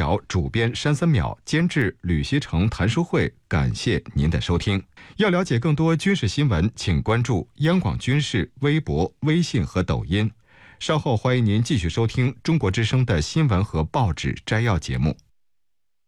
瑶，主编山森淼，监制吕希成、谭书慧。感谢您的收听。要了解更多军事新闻，请关注央广军事微博、微信和抖音。稍后欢迎您继续收听中国之声的新闻和报纸摘要节目。